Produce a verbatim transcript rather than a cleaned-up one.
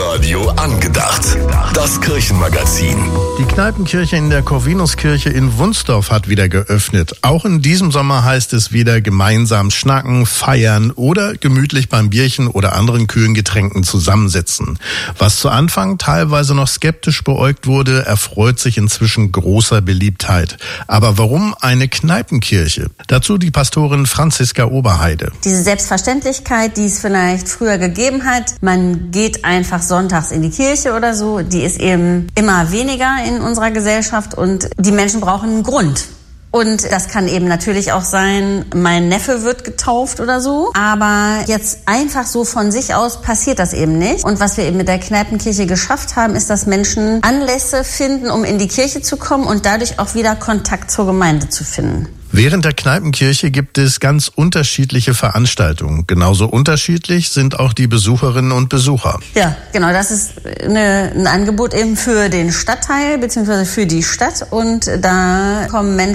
Live-Radio angedacht. Das Kirchenmagazin. Die Kneipenkirche in der Corvinuskirche in Wunsdorf hat wieder geöffnet. Auch in diesem Sommer heißt es wieder gemeinsam schnacken, feiern oder gemütlich beim Bierchen oder anderen kühlen Getränken zusammensitzen. Was zu Anfang teilweise noch skeptisch beäugt wurde, erfreut sich inzwischen großer Beliebtheit. Aber warum eine Kneipenkirche? Dazu die Pastorin Franziska Oberheide. Diese Selbstverständlichkeit, die es vielleicht früher gegeben hat, man geht einfach sonntags in die Kirche oder so, die ist eben immer weniger in unserer Gesellschaft und die Menschen brauchen einen Grund. Und das kann eben natürlich auch sein, mein Neffe wird getauft oder so. Aber jetzt einfach so von sich aus passiert das eben nicht. Und was wir eben mit der Kneipenkirche geschafft haben, ist, dass Menschen Anlässe finden, um in die Kirche zu kommen und dadurch auch wieder Kontakt zur Gemeinde zu finden. Während der Kneipenkirche gibt es ganz unterschiedliche Veranstaltungen. Genauso unterschiedlich sind auch die Besucherinnen und Besucher. Ja, genau. Das ist eine, ein Angebot eben für den Stadtteil bzw. für die Stadt. Und da kommen Menschen